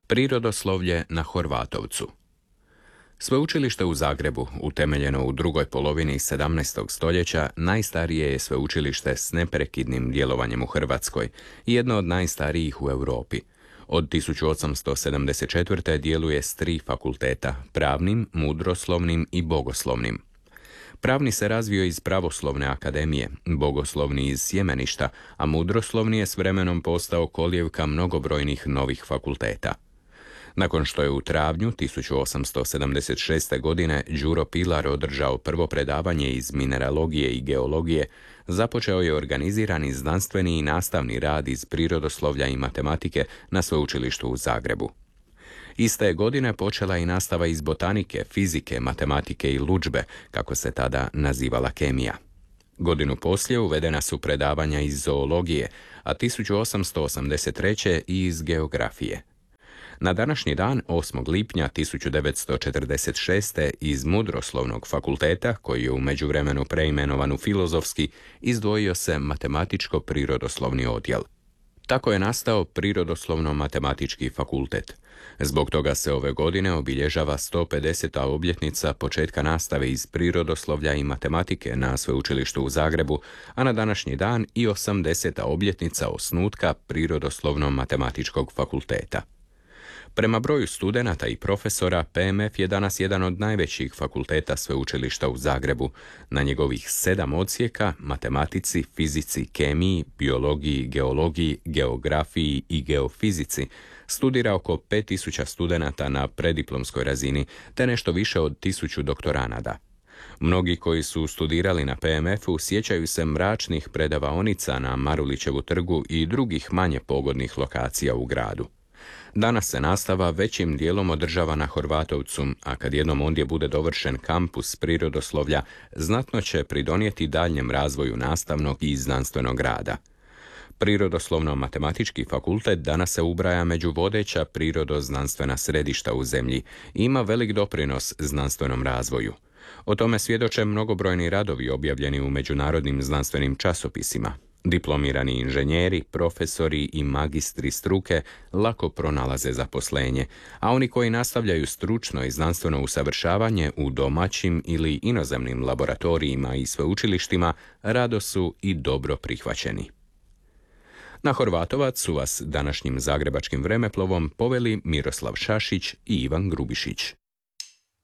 Prirodoslovlje na Horvatovcu. Sveučilište u Zagrebu, utemeljeno u drugoj polovini 17. stoljeća, najstarije je sveučilište s neprekidnim djelovanjem u Hrvatskoj i jedno od najstarijih u Europi. Od 1874. djeluje s 3 fakulteta, pravnim, mudroslovnim i bogoslovnim. Pravni se razvio iz Pravoslovne akademije, bogoslovni iz Sjemeništa, a mudroslovni je s vremenom postao kolijevka mnogobrojnih novih fakulteta. Nakon što je u travnju 1876. godine Đuro Pilar održao prvo predavanje iz mineralogije i geologije, započeo je organizirani znanstveni i nastavni rad iz prirodoslovlja i matematike na sveučilištu u Zagrebu. Iste je godine počela i nastava iz botanike, fizike, matematike i ludžbe, kako se tada nazivala kemija. Godinu poslije uvedena su predavanja iz zoologije, a 1883. i iz geografije. Na današnji dan, 8. lipnja 1946. iz Mudroslovnog fakulteta, koji je u međuvremenu preimenovan u Filozofski, izdvojio se Matematičko-prirodoslovni odjel. Tako je nastao Prirodoslovno-matematički fakultet. Zbog toga se ove godine obilježava 150. obljetnica početka nastave iz prirodoslovlja i matematike na sveučilištu u Zagrebu, a na današnji dan i 80. obljetnica osnutka Prirodoslovno-matematičkog fakulteta. Prema broju studenata i profesora, PMF je danas jedan od najvećih fakulteta sveučilišta u Zagrebu. Na njegovih 7 odsjeka, matematici, fizici, kemiji, biologiji, geologiji, geografiji i geofizici, studira oko 5000 studenata na prediplomskoj razini, te nešto više od 1000 doktoranada. Mnogi koji su studirali na PMF-u sjećaju se mračnih predavaonica na Marulićevu trgu i drugih manje pogodnih lokacija u gradu. Danas se nastava većim dijelom održava na Horvatovcu, a kad jednom ondje bude dovršen kampus prirodoslovlja, znatno će pridonijeti daljnjem razvoju nastavnog i znanstvenog rada. Prirodoslovno-matematički fakultet danas se ubraja među vodeća prirodoznanstvena središta u zemlji i ima velik doprinos znanstvenom razvoju. O tome svjedoče mnogobrojni radovi objavljeni u međunarodnim znanstvenim časopisima. Diplomirani inženjeri, profesori i magistri struke lako pronalaze zaposlenje, a oni koji nastavljaju stručno i znanstveno usavršavanje u domaćim ili inozemnim laboratorijima i sveučilištima rado su i dobro prihvaćeni. Na Horvatovac su vas današnjim zagrebačkim vremeplovom poveli Miroslav Šašić i Ivan Grubišić.